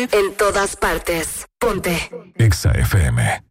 En todas partes. Ponte. Exa FM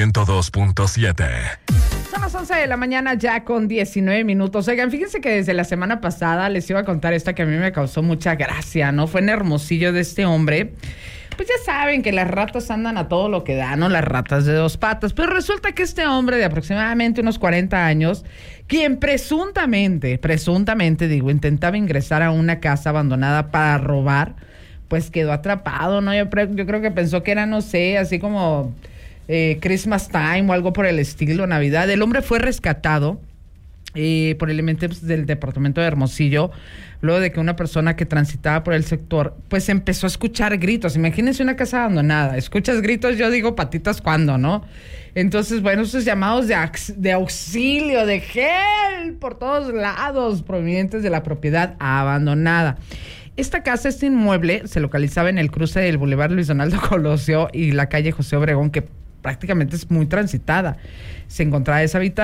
102.7. Son las 11 de la mañana ya con 19 minutos. Oigan, fíjense que desde la semana pasada les iba a contar esta que a mí me causó mucha gracia, ¿no? Fue en Hermosillo de este hombre. Pues ya saben que las ratas andan a todo lo que da, ¿no? Las ratas de dos patas. Pero resulta que este hombre de aproximadamente unos 40 años, quien presuntamente, intentaba ingresar a una casa abandonada para robar, pues quedó atrapado, ¿no? Yo creo que pensó que era, no sé, así como Christmas time o algo por el estilo, Navidad. El hombre fue rescatado por elementos del departamento de Hermosillo, luego de que una persona que transitaba por el sector, pues empezó a escuchar gritos. Imagínense una casa abandonada, escuchas gritos, yo digo patitas cuando, ¿no? Entonces, bueno, esos llamados de auxilio, de help, por todos lados, provenientes de la propiedad abandonada. Esta casa, este inmueble, se localizaba en el cruce del Boulevard Luis Donaldo Colosio y la calle José Obregón, que prácticamente es muy transitada. Se encontraba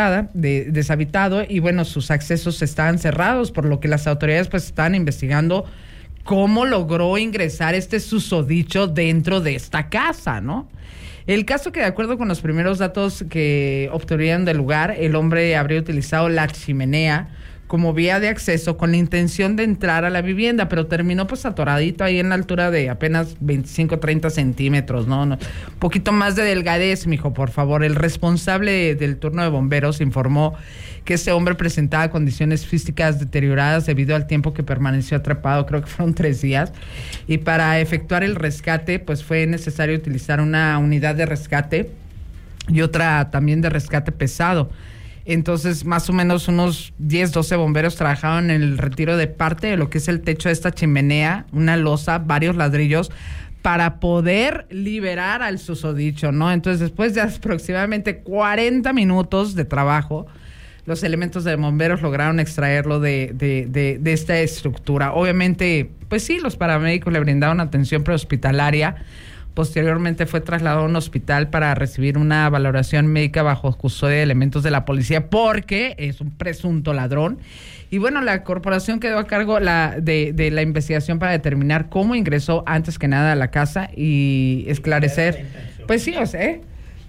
deshabitado y bueno, sus accesos estaban cerrados, por lo que las autoridades pues estaban investigando cómo logró ingresar este susodicho dentro de esta casa, ¿no? El caso que, de acuerdo con los primeros datos que obtuvieron del lugar, el hombre habría utilizado la chimenea como vía de acceso con la intención de entrar a la vivienda, pero terminó pues atoradito ahí en la altura de apenas 25-30 centímetros, ¿no? Un poquito más de delgadez, mijo, por favor. El responsable del turno de bomberos informó que este hombre presentaba condiciones físicas deterioradas debido al tiempo que permaneció atrapado, creo que fueron 3 días, y para efectuar el rescate pues fue necesario utilizar una unidad de rescate y otra también de rescate pesado. Entonces, más o menos unos 10, 12 bomberos trabajaban en el retiro de parte de lo que es el techo de esta chimenea, una losa, varios ladrillos, para poder liberar al susodicho, ¿no? Entonces, después de aproximadamente 40 minutos de trabajo, los elementos de bomberos lograron extraerlo de esta estructura. Obviamente, pues sí, los paramédicos le brindaron atención prehospitalaria. Posteriormente fue trasladado a un hospital para recibir una valoración médica bajo custodia de elementos de la policía porque es un presunto ladrón. Y bueno, la corporación quedó a cargo de la investigación para determinar cómo ingresó antes que nada a la casa y esclarecer. Pues sí, o sea,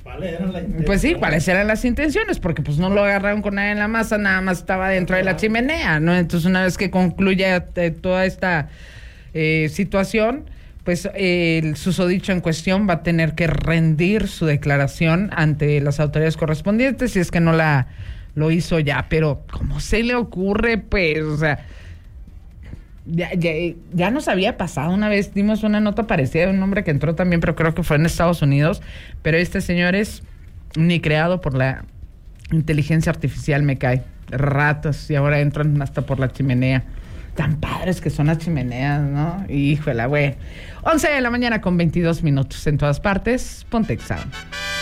pues sí, ¿cuáles eran las intenciones? Porque pues no lo agarraron con nada en la masa, nada más estaba dentro de la chimenea, ¿no? Entonces, una vez que concluya toda esta situación, pues el susodicho en cuestión va a tener que rendir su declaración ante las autoridades correspondientes si es que no lo hizo ya. Pero ¿cómo se le ocurre? Pues, o sea, ya nos había pasado una vez, dimos una nota parecida de un hombre que entró también, pero creo que fue en Estados Unidos, pero este señor es ni creado por la inteligencia artificial, me cae. Ratas, y ahora entran hasta por la chimenea. Tan padres que son las chimeneas, ¿no? Híjole, güey. 11 de la mañana con 22 minutos en todas partes. Ponte Exa.